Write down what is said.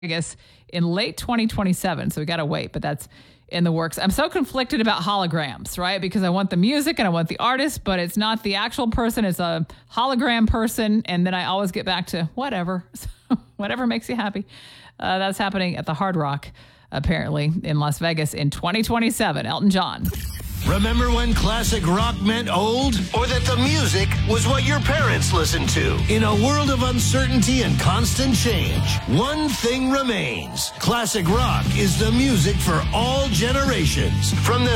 Vegas in late 2027. So we got to wait, but that's in the works. I'm so conflicted about holograms, right? Because I want the music and I want the artist, but it's not the actual person. It's a hologram person. And then I always get back to whatever, whatever makes you happy. That's happening at the Hard Rock, apparently, in Las Vegas in 2027. Elton John. Remember when classic rock meant old? Or that the music was what your parents listened to? In a world of uncertainty and constant change, one thing remains. Classic rock is the music for all generations. From the